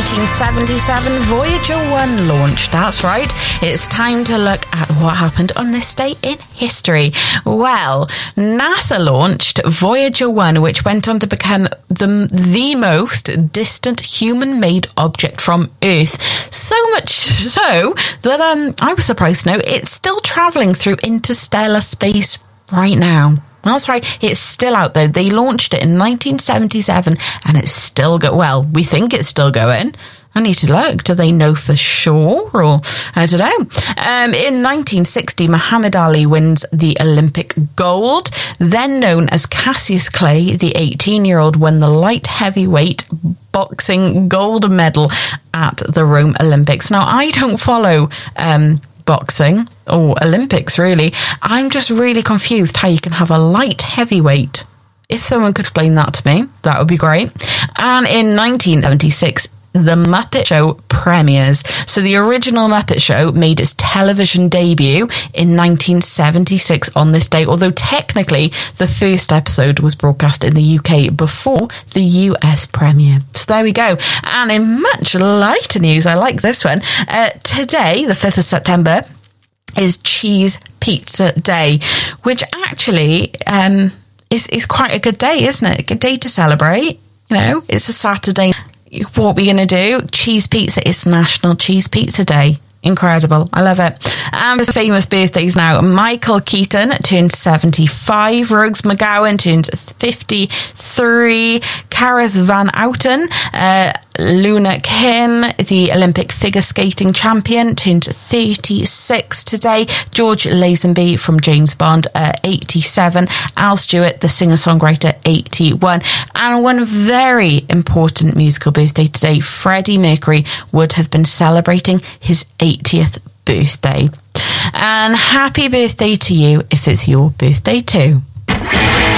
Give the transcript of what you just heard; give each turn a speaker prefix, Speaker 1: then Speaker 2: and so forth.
Speaker 1: 1977, Voyager 1 launched. That's right. It's time to look at what happened on this day in history. Well, NASA launched Voyager 1, which went on to become the most distant human-made object from Earth. So much so that I was surprised to know it's still travelling through interstellar space right now. That's right, it's still out there. They launched it in 1977 and it's still we think it's still going. I need to look. Do they know for sure? Or I don't know. In 1960, Muhammad Ali wins the Olympic gold. Then known as Cassius Clay, the 18-year-old won the light heavyweight boxing gold medal at the Rome Olympics. Now, I don't follow boxing or Olympics, really. I'm just really confused how you can have a light heavyweight. If someone could explain that to me, that would be great. And in 1976, The Muppet Show premieres. So the original Muppet Show made its television debut in 1976 on this day, although technically the first episode was broadcast in the UK before the US premiere. So there we go. And in much lighter news, I like this one. Today, the 5th of September, is Cheese Pizza Day, which actually is quite a good day, isn't it? A good day to celebrate. You know, it's a Saturday. What are we going to do? Cheese pizza. It's National Cheese Pizza Day. Incredible. I love it. And there's famous birthdays now. Michael Keaton turned 75. Rose McGowan turned 53. Karis Van Houten. Luna Kim, the Olympic figure skating champion, turned 36 today. George Lazenby from James Bond, 87. Al Stewart, the singer-songwriter, 81. And one very important musical birthday today, Freddie Mercury would have been celebrating his 80th birthday. And happy birthday to you if it's your birthday too.